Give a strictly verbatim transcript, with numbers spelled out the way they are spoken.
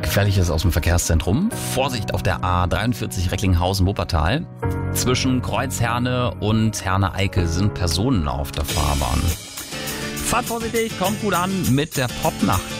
Gefährliches aus dem Verkehrszentrum. Vorsicht auf der A dreiundvierzig Recklinghausen-Wuppertal. Zwischen Kreuzherne und Herne-Eickel sind Personen auf der Fahrbahn. Fahrt vorsichtig, kommt gut an mit der Popnacht.